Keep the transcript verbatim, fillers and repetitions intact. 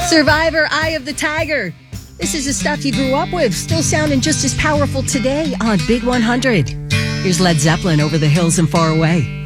Survivor, Eye of the Tiger. This is the stuff you grew up with, still sounding just as powerful today on Big one hundred. Here's Led Zeppelin, Over the Hills and Far Away.